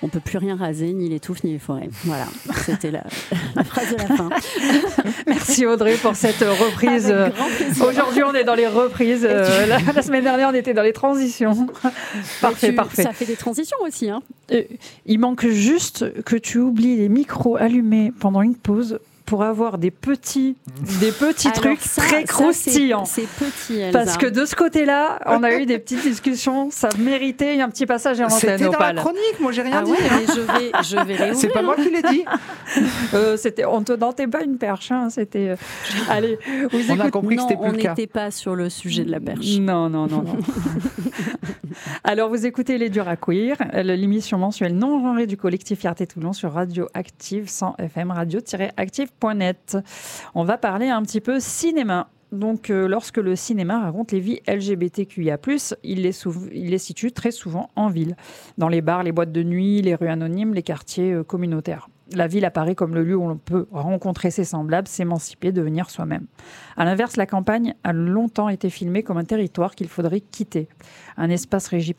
on peut plus rien raser, ni les touffes, ni les forêts. Voilà, c'était la phrase de la fin. Merci Audrey pour cette reprise. Aujourd'hui, on est dans les reprises. La semaine dernière, on était dans les transitions. Parfait. Ça fait des transitions aussi. Hein. Il manque juste que tu oublies les micros allumés pendant une pause pour avoir des petits trucs très croustillants. C'est petit, Elsa. Parce que de ce côté-là, on a eu des petites discussions. Ça méritait un petit passage à l'antenne. C'était dans la chronique, moi j'ai rien dit. Mais je vais réouvrir. C'est pas moi qui l'ai dit. On ne te dentait pas une perche. Hein, c'était. Allez, on a compris que c'était plus le cas. On n'était n'était pas sur le sujet de la perche. Non. Alors, vous écoutez Les Durs à Cuire, l'émission mensuelle non genrée du collectif Fierté Toulon sur Radio Active 100 FM, radio-active.net. On va parler un petit peu cinéma. Donc, lorsque le cinéma raconte les vies LGBTQIA+, il les situe très souvent en ville, dans les bars, les boîtes de nuit, les rues anonymes, les quartiers communautaires. La ville apparaît comme le lieu où l'on peut rencontrer ses semblables, s'émanciper, devenir soi-même. À l'inverse, la campagne a longtemps été filmée comme un territoire qu'il faudrait quitter. Un espace régi